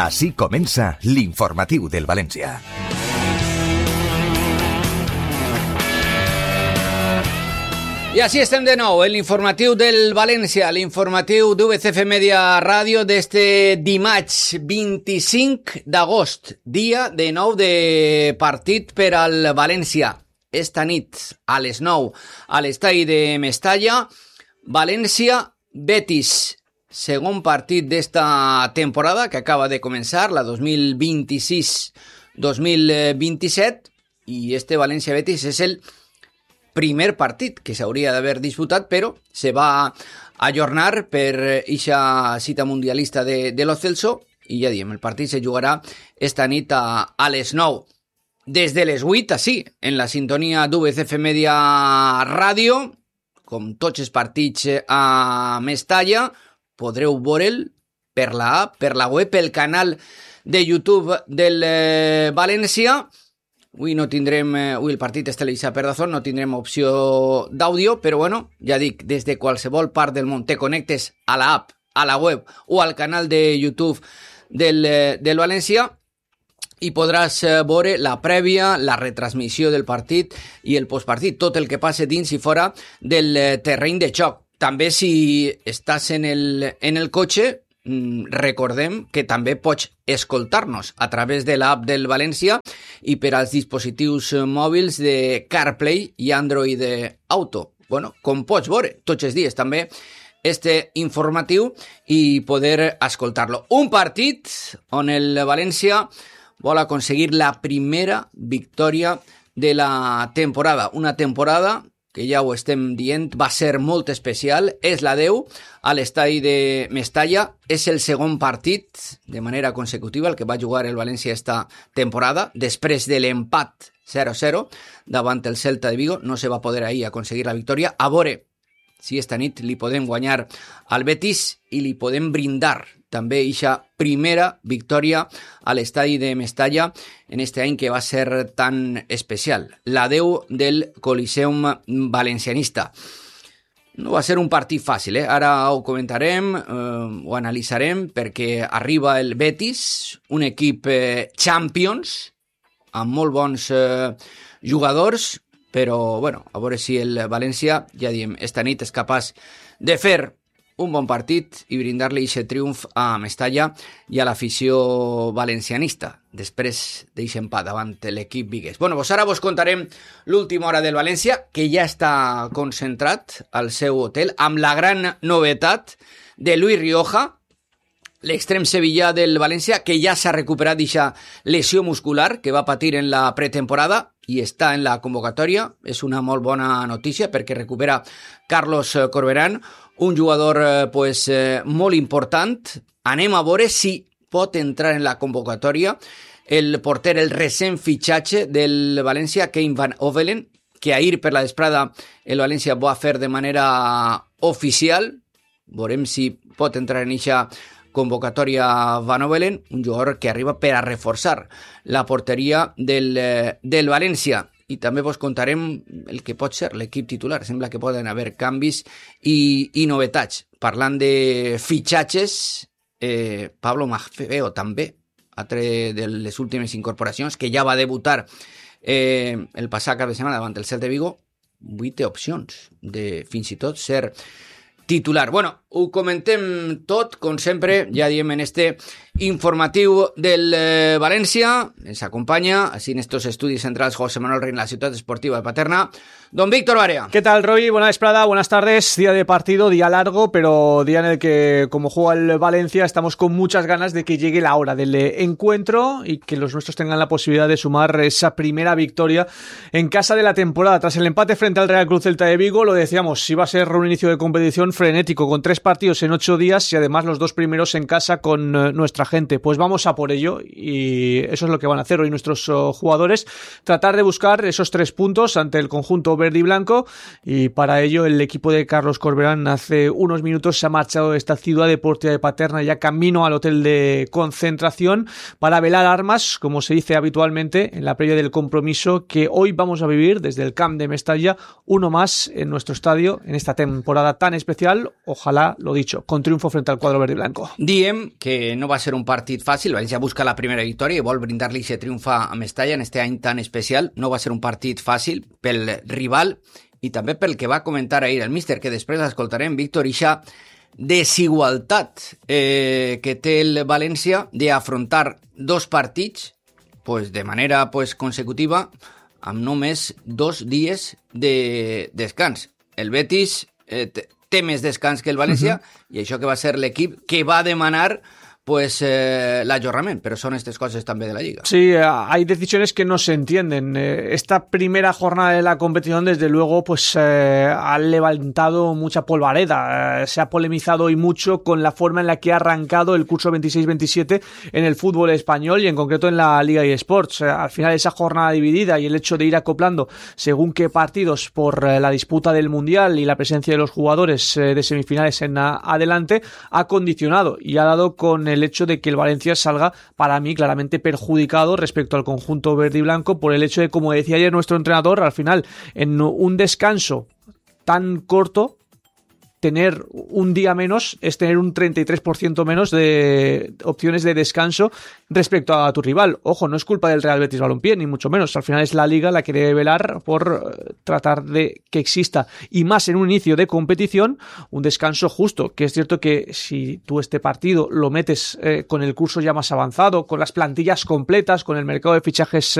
Així comença l'informatiu del València. I així estem de nou en l'informatiu del València, l'informatiu d'UVCF Media Ràdio d'este dimarts 25 d'agost, dia de nou de partit per al València. Esta nit, a les 9, a l'estadi de Mestalla, València-Betis, segon partit d'esta temporada que acaba de començar, la 2026-2027, i este València-Betis és el primer partit que s'hauria d'haver disputat, però se va ajornar per eixa cita mundialista de Lo Celso, i ja diem, el partit se jugarà esta nit a les 9. Des de les 8, així, en la sintonia d'UVCF Media Ràdio, com tots els partits a Mestalla, podreu veure'l per la app, per la web, pel canal de YouTube del València. Avui no tindrem, avui el partit és televisat per DAZN, no tindrem opció d'àudio, però bueno, ja dic, des de qualsevol part del món te connectes a la app, a la web o al canal de YouTube del València i podràs veure la prèvia, la retransmissió del partit i el postpartit, tot el que passe dins i fora del terreny de joc. També si estàs en el cotxe, recordem que també pots escoltar-nos a través de l'app del València i per als dispositius mòbils de CarPlay i Android Auto. Bueno, com pots veure tots els dies també este informatiu i poder escoltar-lo. Un partit on el València vol aconseguir la primera victòria de la temporada. Una temporada que ja ho estem dient, va ser molt especial, és la 10 a l'estadi de Mestalla, és el segon partit de manera consecutiva el que va jugar el València esta temporada, després de l'empat 0-0 davant el Celta de Vigo, no se va poder ahir aconseguir la victòria, a veure si esta nit li podem guanyar al Betis i li podem brindar també eixa primera victòria a l'estadi de Mestalla en este any que va ser tan especial, la 10 del Coliseum Valencianista. No va ser un partit fàcil, ara ho comentarem, ho analitzarem, perquè arriba el Betis, un equip Champions, amb molt bons jugadors, però bueno, a veure si el València, ja diem, esta nit és capaç de fer un bon partit i brindar-li aquest triomf a Mestalla i a l'afició valencianista després d'aquest empat davant l'equip viguès. Bueno, pues ara vos contarem l'última hora del València, que ja està concentrat al seu hotel, amb la gran novetat de Luis Rioja, l'extrem sevillà del València, que ja s'ha recuperat d'aquesta lesió muscular que va patir en la pretemporada i està en la convocatòria. És una molt bona notícia perquè recupera Carlos Corberán, un jugador molt important. Anem a veure si pot entrar en la convocatòria el porter, el recent fitxatge del València, Kein Van Ovelen, que ahir per la vesprada el València va fer de manera oficial. Veurem si pot entrar en eixa convocatòria Van Ovelen, un jugador que arriba per a reforçar la porteria del València. I també vos contarem el que pot ser l'equip titular. Sembla que poden haver canvis i novetats. Parlant de fitxatges, Pablo Maffeo també, altre de les últimes incorporacions, que ja va debutar el passat cap de setmana davant el Celta de Vigo, 8 té opcions de fins i tot ser titular. Bueno, ho comentem tot, com sempre, ja diem en este informatiu del València. Ens acompaña, así en estos estudios centrales, José Manuel Reina, la ciudad esportiva de Paterna, don Víctor Barea. ¿Qué tal, Roy? Buena vesprada, buenas tardes. Día de partido, día largo, pero día en el que, como juega el Valencia, estamos con muchas ganas de que llegue la hora del encuentro y que los nuestros tengan la posibilidad de sumar esa primera victoria en casa de la temporada. Tras el empate frente al Real Cruz Celta de Vigo, lo decíamos, iba a ser un inicio de competición frenético, con 3 partidos en 8 días y además los 2 primeros en casa con nuestra gente. Pues vamos a por ello y eso es lo que van a hacer hoy nuestros jugadores, tratar de buscar esos 3 puntos ante el conjunto verde y blanco, y para ello el equipo de Carlos Corberán hace unos minutos se ha marchado de esta ciudad deportiva de Paterna ya camino al hotel de concentración para velar armas, como se dice habitualmente en la previa del compromiso que hoy vamos a vivir desde el Camp de Mestalla, uno más en nuestro estadio en esta temporada tan especial. Ojalá Valencia, lo dicho, con triunfo frente al cuadro verde y blanco. Diem que no va a ser un partit fàcil, València busca la primera victòria i vol brindar-li aquest triomf a Mestalla en este any tan especial. No va ser un partit fàcil pel rival i també pel que va comentar ahir el míster, que després l'escoltarem, Víctor, ixa desigualtat que té el València d'afrontar dos partits pues, de manera pues, consecutiva amb només 2 dies de descans. El Betis té més descans que el València i això que va ser l'equip que va demanar pues l'ajornament, pero son estas cosas también de la Liga. Sí, hay decisiones que no se entienden. Esta primera jornada de la competición, desde luego, pues ha levantado mucha polvareda. Se ha polemizado y mucho con la forma en la que ha arrancado el curso 26-27 en el fútbol español y en concreto en la Liga eSports. Al final, esa jornada dividida y el hecho de ir acoplando según qué partidos por la disputa del Mundial y la presencia de los jugadores de semifinales en adelante ha condicionado y ha dado con el hecho de que el Valencia salga, para mí, claramente perjudicado respecto al conjunto verde y blanco por el hecho de, como decía ayer nuestro entrenador, al final, en un descanso tan corto, tener un día menos es tener un 33% menos de opciones de descanso respecto a tu rival. Ojo, no es culpa del Real Betis Balompié, ni mucho menos. Al final es la Liga la que debe velar por tratar de que exista, y más en un inicio de competición, un descanso justo. Que es cierto que si tú este partido lo metes con el curso ya más avanzado, con las plantillas completas, con el mercado de fichajes